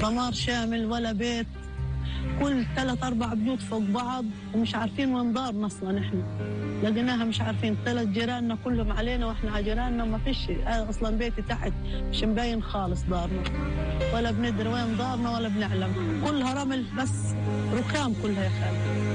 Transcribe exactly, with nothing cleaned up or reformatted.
دمار شامل، ولا بيت، كل ثلاث أربع بيوت فوق بعض ومش عارفين وين دارنا أصلا. إحنا لقيناها مش عارفين، ثلاث جيراننا كلهم علينا وإحنا على جيراننا ما فيش أصلا. بيتي تحت مش مبين خالص دارنا، ولا بندري وين دارنا ولا بنعلم، كلها رمل بس، ركام كلها يا خالد.